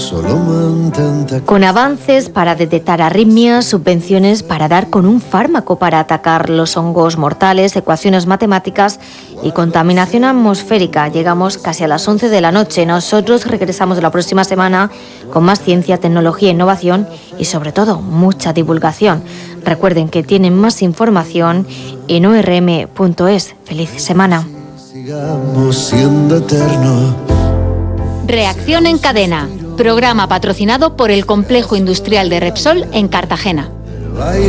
solo mantente. Con avances para detectar arritmias, subvenciones para dar con un fármaco para atacar los hongos mortales, ecuaciones matemáticas y contaminación atmosférica. Llegamos casi a las 11 de la noche. Nosotros regresamos la próxima semana con más ciencia, tecnología, innovación y sobre todo mucha divulgación. Recuerden que tienen más información en orm.es. ¡Feliz semana! Sigamos siendo eternos. Reacción en cadena. Programa patrocinado por el Complejo Industrial de Repsol en Cartagena.